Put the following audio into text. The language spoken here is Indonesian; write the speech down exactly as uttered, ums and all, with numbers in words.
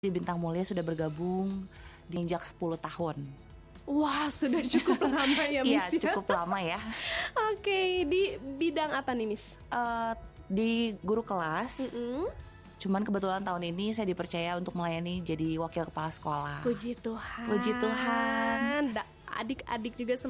Di Bintang Mulia sudah bergabung diinjak sepuluh tahun. Wah, sudah cukup lama ya Miss. Iya, cukup lama ya. Oke, di bidang apa nih Miss? Uh, di guru kelas. Mm-mm. Cuman kebetulan tahun ini saya dipercaya untuk melayani jadi wakil kepala sekolah. Puji Tuhan. Puji Tuhan. Da- adik-adik juga